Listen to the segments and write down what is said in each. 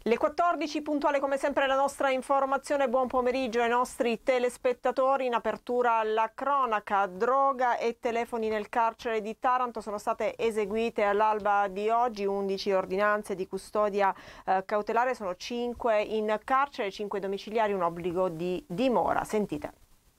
Le 14 puntuale come sempre la nostra informazione. Buon pomeriggio ai nostri telespettatori. In apertura la cronaca: droga e telefoni nel carcere di Taranto. Sono state eseguite all'alba di oggi 11 ordinanze di custodia cautelare, sono 5 in carcere, 5 domiciliari, un obbligo di dimora. Sentite.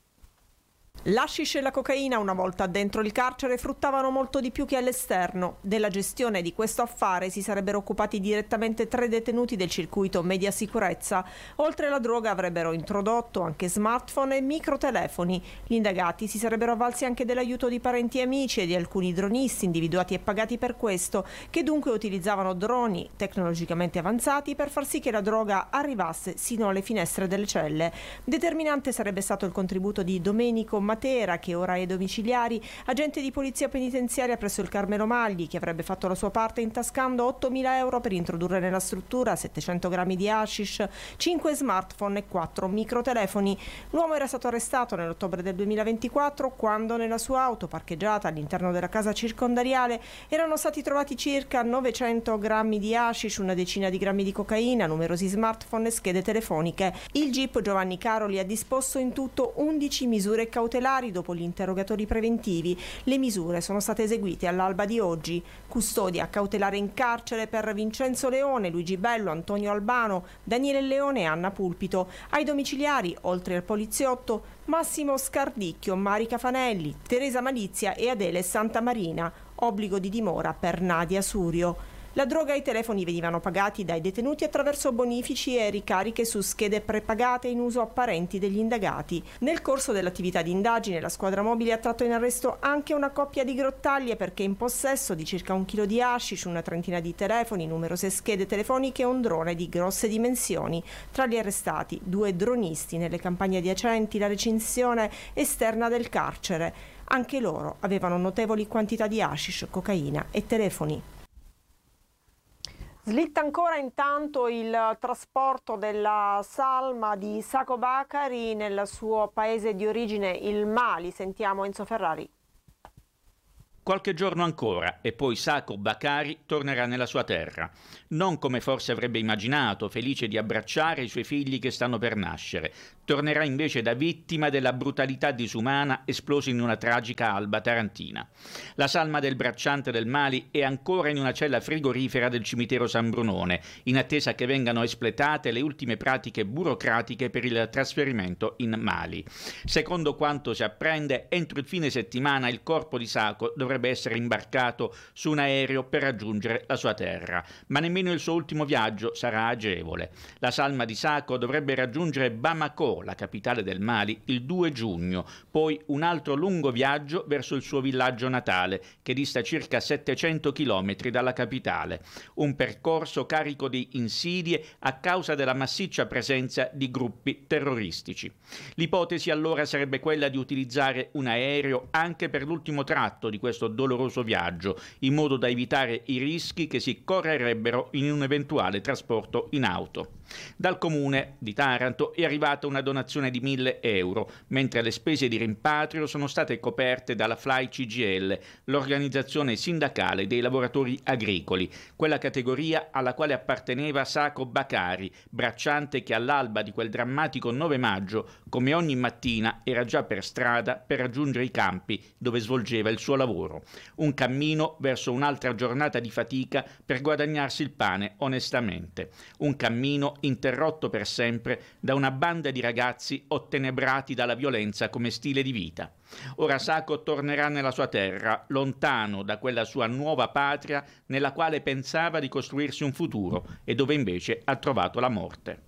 L'hashish e la cocaina, una volta dentro il carcere, fruttavano molto di più che all'esterno. Della gestione di questo affare si sarebbero occupati direttamente 3 detenuti del circuito media sicurezza. Oltre alla droga avrebbero introdotto anche smartphone e microtelefoni. Gli indagati si sarebbero avvalsi anche dell'aiuto di parenti e amici e di alcuni dronisti individuati e pagati per questo, che dunque utilizzavano droni tecnologicamente avanzati per far sì che la droga arrivasse sino alle finestre delle celle. Determinante sarebbe stato il contributo di Domenico Matera, che ora è domiciliari, agente di polizia penitenziaria presso il Carmelo Magli, che avrebbe fatto la sua parte intascando 8.000 euro per introdurre nella struttura 700 grammi di hashish, 5 smartphone e 4 microtelefoni. L'uomo era stato arrestato nell'ottobre del 2024 quando nella sua auto parcheggiata all'interno della casa circondariale erano stati trovati circa 900 grammi di hashish, una decina di grammi di cocaina, numerosi smartphone e schede telefoniche. Il GIP Giovanni Caroli ha disposto in tutto 11 misure cautelari dopo gli interrogatori preventivi. Le misure sono state eseguite all'alba di oggi. Custodia cautelare in carcere per Vincenzo Leone, Luigi Bello, Antonio Albano, Daniele Leone e Anna Pulpito. Ai domiciliari, oltre al poliziotto, Massimo Scardicchio, Marica Fanelli, Teresa Malizia e Adele Santamarina. Obbligo di dimora per Nadia Surio. La droga e i telefoni venivano pagati dai detenuti attraverso bonifici e ricariche su schede prepagate in uso a parenti degli indagati. Nel corso dell'attività di indagine la squadra mobile ha tratto in arresto anche una coppia di grottaglie perché in possesso di circa 1 chilo di hashish, una trentina di telefoni, numerose schede telefoniche e un drone di grosse dimensioni. Tra gli arrestati 2 dronisti nelle campagne adiacenti la recinzione esterna del carcere. Anche loro avevano notevoli quantità di hashish, cocaina e telefoni. Slitta ancora intanto il trasporto della salma di Sacco Bakary nel suo paese di origine, il Mali. Sentiamo Enzo Ferrari. Qualche giorno ancora e poi Sacco Bakary tornerà nella sua terra. Non come forse avrebbe immaginato, felice di abbracciare i suoi figli che stanno per nascere. Tornerà invece da vittima della brutalità disumana esplosa in una tragica alba tarantina. La salma del bracciante del Mali è ancora in una cella frigorifera del cimitero San Brunone, in attesa che vengano espletate le ultime pratiche burocratiche per il trasferimento in Mali. Secondo quanto si apprende, entro il fine settimana il corpo di Sacco dovrebbe essere imbarcato su un aereo per raggiungere la sua terra, ma nemmeno il suo ultimo viaggio sarà agevole. La salma di Sacco dovrebbe raggiungere Bamako, la capitale del Mali, il 2 giugno, poi un altro lungo viaggio verso il suo villaggio natale, che dista circa 700 chilometri dalla capitale. Un percorso carico di insidie a causa della massiccia presenza di gruppi terroristici. L'ipotesi allora sarebbe quella di utilizzare un aereo anche per l'ultimo tratto di questo doloroso viaggio, in modo da evitare i rischi che si correrebbero in un eventuale trasporto in auto. Dal comune di Taranto è arrivata una donazione di 1.000 euro, mentre le spese di rimpatrio sono state coperte dalla Fly CGL, l'organizzazione sindacale dei lavoratori agricoli, quella categoria alla quale apparteneva Sacco Bakary, bracciante che all'alba di quel drammatico 9 maggio, come ogni mattina, era già per strada per raggiungere i campi dove svolgeva il suo lavoro. Un cammino verso un'altra giornata di fatica per guadagnarsi il pane onestamente. Un cammino interrotto per sempre da una banda di ragazzi ottenebrati dalla violenza come stile di vita. Ora Sacco tornerà nella sua terra, lontano da quella sua nuova patria nella quale pensava di costruirsi un futuro e dove invece ha trovato la morte.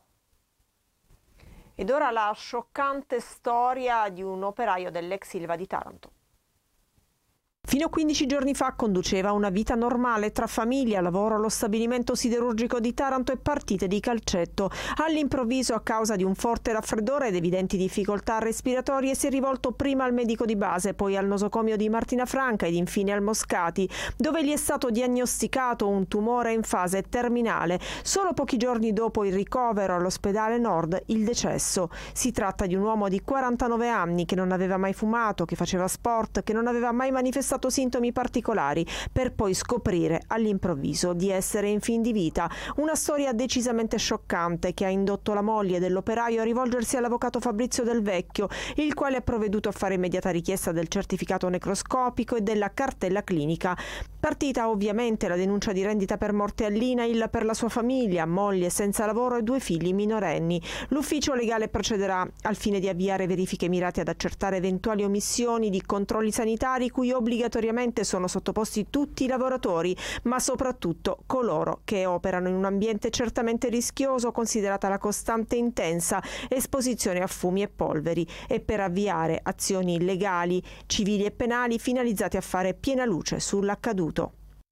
Ed ora la scioccante storia di un operaio dell'ex Ilva di Taranto. Fino a 15 giorni fa conduceva una vita normale tra famiglia, lavoro allo stabilimento siderurgico di Taranto e partite di calcetto. All'improvviso, a causa di un forte raffreddore ed evidenti difficoltà respiratorie, si è rivolto prima al medico di base, poi al nosocomio di Martina Franca ed infine al Moscati, dove gli è stato diagnosticato un tumore in fase terminale. Solo pochi giorni dopo il ricovero all'ospedale Nord, il decesso. Si tratta di un uomo di 49 anni che non aveva mai fumato, che faceva sport, che non aveva mai manifestato manifestato sintomi particolari per poi scoprire all'improvviso di essere in fin di vita. Una storia decisamente scioccante che ha indotto la moglie dell'operaio a rivolgersi all'avvocato Fabrizio Del Vecchio, il quale ha provveduto a fare immediata richiesta del certificato necroscopico e della cartella clinica. Partita ovviamente la denuncia di rendita per morte all'INAIL per la sua famiglia, moglie senza lavoro e 2 figli minorenni. L'ufficio legale procederà al fine di avviare verifiche mirate ad accertare eventuali omissioni di controlli sanitari cui obbligatoriamente sono sottoposti tutti i lavoratori, ma soprattutto coloro che operano in un ambiente certamente rischioso, considerata la costante intensa esposizione a fumi e polveri, e per avviare azioni legali, civili e penali finalizzate a fare piena luce sull'accaduto.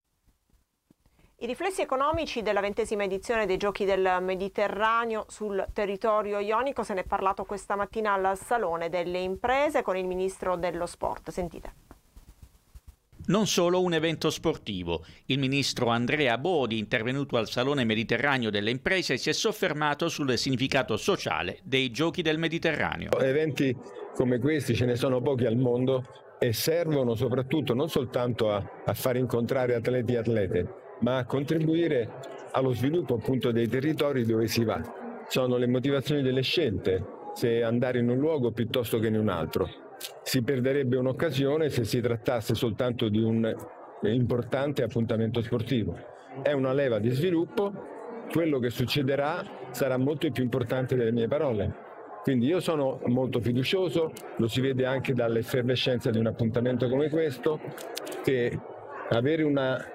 I riflessi economici della 20ª edizione dei Giochi del Mediterraneo sul territorio ionico, se ne è parlato questa mattina al Salone delle Imprese con il Ministro dello Sport. Sentite. Non solo un evento sportivo. Il ministro Andrea Bodi, intervenuto al Salone Mediterraneo delle Imprese, si è soffermato sul significato sociale dei Giochi del Mediterraneo. Eventi come questi ce ne sono pochi al mondo e servono soprattutto non soltanto a far incontrare atleti e atlete, ma a contribuire allo sviluppo appunto dei territori dove si va. Sono le motivazioni delle scelte, se andare in un luogo piuttosto che in un altro. Si perderebbe un'occasione se si trattasse soltanto di un importante appuntamento sportivo. È una leva di sviluppo, quello che succederà sarà molto più importante delle mie parole. Quindi io sono molto fiducioso, lo si vede anche dall'effervescenza di un appuntamento come questo, che avere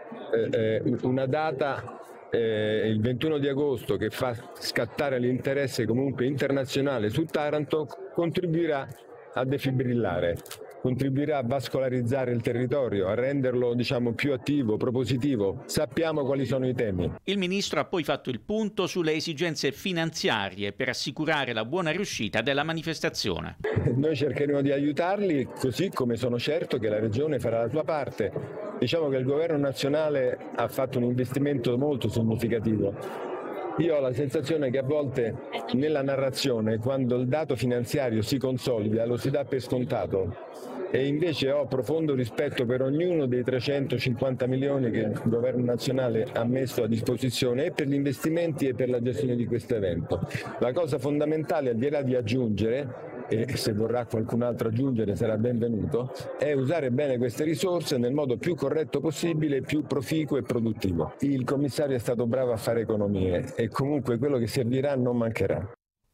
una data, il 21 di agosto, che fa scattare l'interesse comunque internazionale su Taranto, contribuirà a defibrillare, contribuirà a vascolarizzare il territorio, a renderlo più attivo, propositivo. Sappiamo quali sono i temi. Il ministro ha poi fatto il punto sulle esigenze finanziarie per assicurare la buona riuscita della manifestazione. Noi cercheremo di aiutarli, così come sono certo che la Regione farà la sua parte. Diciamo che il governo nazionale ha fatto un investimento molto significativo. Io ho la sensazione che a volte nella narrazione, quando il dato finanziario si consolida, lo si dà per scontato, e invece ho profondo rispetto per ognuno dei 350 milioni che il governo nazionale ha messo a disposizione e per gli investimenti e per la gestione di questo evento. La cosa fondamentale, al di là di aggiungere, e se vorrà qualcun altro aggiungere sarà benvenuto, è usare bene queste risorse nel modo più corretto possibile, più proficuo e produttivo. Il commissario è stato bravo a fare economie e comunque quello che servirà non mancherà.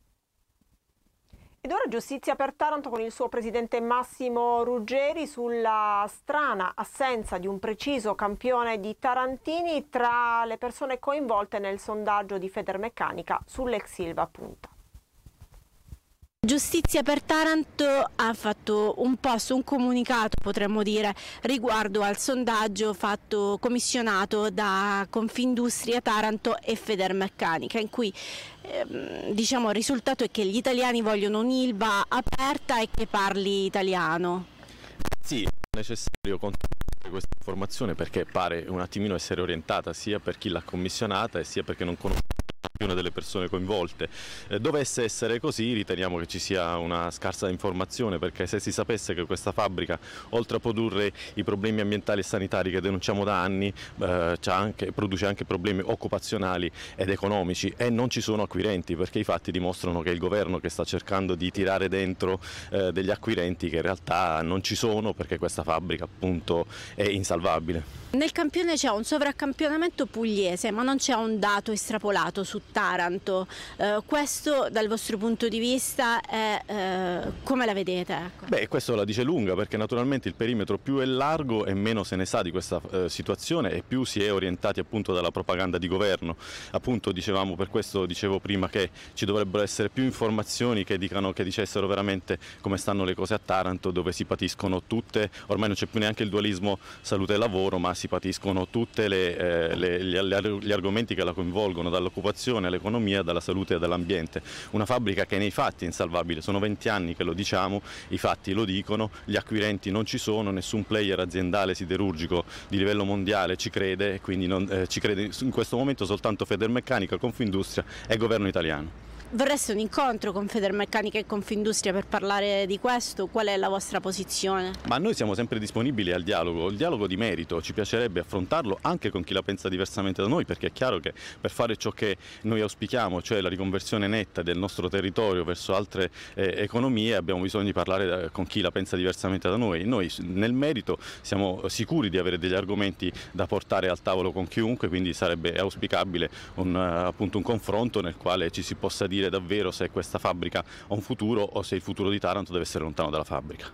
Ed ora giustizia per Taranto con il suo presidente Massimo Ruggeri sulla strana assenza di un preciso campione di tarantini tra le persone coinvolte nel sondaggio di Federmeccanica sull'ex Ilva Punta. Giustizia per Taranto ha fatto un post, un comunicato potremmo dire, riguardo al sondaggio commissionato da Confindustria Taranto e Federmeccanica, in cui il risultato è che gli italiani vogliono un'Ilva aperta e che parli italiano. Sì, è necessario controllare questa informazione perché pare un attimino essere orientata sia per chi l'ha commissionata e sia perché non conosce una delle persone coinvolte. Dovesse essere così, riteniamo che ci sia una scarsa informazione, perché se si sapesse che questa fabbrica, oltre a produrre i problemi ambientali e sanitari che denunciamo da anni, produce anche problemi occupazionali ed economici, e non ci sono acquirenti, perché i fatti dimostrano che è il governo che sta cercando di tirare dentro degli acquirenti che in realtà non ci sono, perché questa fabbrica appunto è insalvabile. Nel campione c'è un sovraccampionamento pugliese, ma non c'è un dato estrapolato su Taranto. Questo dal vostro punto di vista come la vedete? Ecco. Beh, questo la dice lunga, perché naturalmente il perimetro più è largo e meno se ne sa di questa situazione e più si è orientati appunto dalla propaganda di governo. Appunto per questo dicevo prima che ci dovrebbero essere più informazioni che dicessero veramente come stanno le cose a Taranto, dove si patiscono tutte, ormai non c'è più neanche il dualismo salute e lavoro, ma si patiscono tutti gli argomenti che la coinvolgono, dall'occupazione all'economia, dalla salute e dall'ambiente. Una fabbrica che nei fatti è insalvabile, sono 20 anni che lo diciamo, i fatti lo dicono, gli acquirenti non ci sono, nessun player aziendale siderurgico di livello mondiale ci crede, quindi ci crede in questo momento soltanto Federmeccanica, Confindustria e il governo italiano. vorreste un incontro con Federmeccanica e Confindustria per parlare di questo? Qual è la vostra posizione? Ma noi siamo sempre disponibili al dialogo, il dialogo di merito, ci piacerebbe affrontarlo anche con chi la pensa diversamente da noi, perché è chiaro che per fare ciò che noi auspichiamo, cioè la riconversione netta del nostro territorio verso altre economie, abbiamo bisogno di parlare con chi la pensa diversamente da noi. Noi nel merito siamo sicuri di avere degli argomenti da portare al tavolo con chiunque, quindi sarebbe auspicabile appunto un confronto nel quale ci si possa dire davvero se questa fabbrica ha un futuro o se il futuro di Taranto deve essere lontano dalla fabbrica.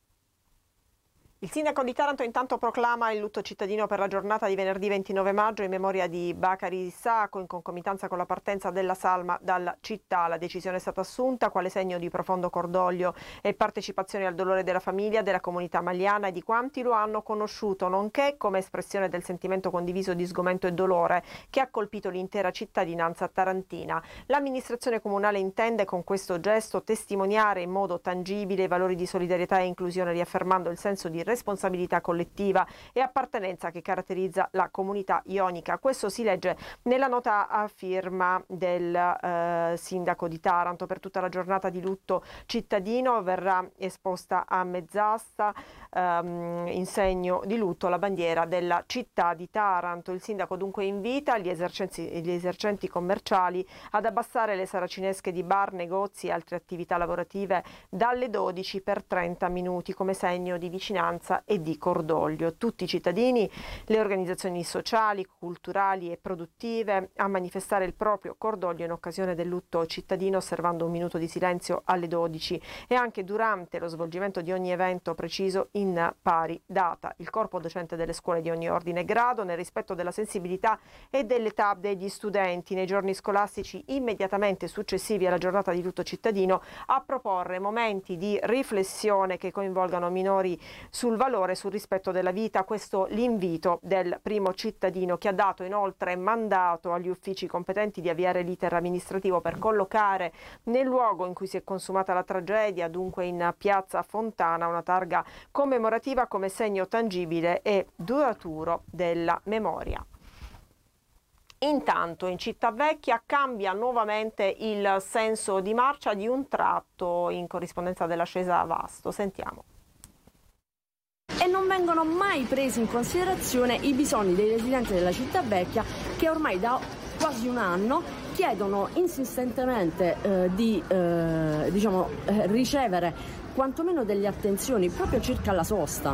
Il sindaco di Taranto intanto proclama il lutto cittadino per la giornata di venerdì 29 maggio in memoria di Bakary Sacco in concomitanza con la partenza della salma dalla città. La decisione è stata assunta quale segno di profondo cordoglio e partecipazione al dolore della famiglia, della comunità maliana e di quanti lo hanno conosciuto, nonché come espressione del sentimento condiviso di sgomento e dolore che ha colpito l'intera cittadinanza tarantina. L'amministrazione comunale intende con questo gesto testimoniare in modo tangibile i valori di solidarietà e inclusione, riaffermando il senso di responsabilità collettiva e appartenenza che caratterizza la comunità ionica. Questo si legge nella nota a firma del sindaco di Taranto. Per tutta la giornata di lutto cittadino verrà esposta a mezz'asta in segno di lutto la bandiera della città di Taranto. Il sindaco dunque invita gli esercenti commerciali ad abbassare le saracinesche di bar, negozi e altre attività lavorative dalle 12 per 30 minuti come segno di vicinanza e di cordoglio. Tutti i cittadini, le organizzazioni sociali, culturali e produttive a manifestare il proprio cordoglio in occasione del lutto cittadino osservando un minuto di silenzio alle 12 e anche durante lo svolgimento di ogni evento preciso in pari data. Il corpo docente delle scuole di ogni ordine e grado, nel rispetto della sensibilità e dell'età degli studenti, nei giorni scolastici immediatamente successivi alla giornata di lutto cittadino, a proporre momenti di riflessione che coinvolgano minori sul valore, sul rispetto della vita. Questo l'invito del primo cittadino, che ha dato inoltre mandato agli uffici competenti di avviare l'iter amministrativo per collocare nel luogo in cui si è consumata la tragedia, dunque in piazza Fontana, una targa commemorativa come segno tangibile e duraturo della memoria. Intanto in Cittavecchia cambia nuovamente il senso di marcia di un tratto in corrispondenza dell'ascesa a Vasto. Sentiamo. E non vengono mai presi in considerazione i bisogni dei residenti della Cittavecchia che ormai da quasi un anno chiedono insistentemente di ricevere quantomeno delle attenzioni proprio circa la sosta.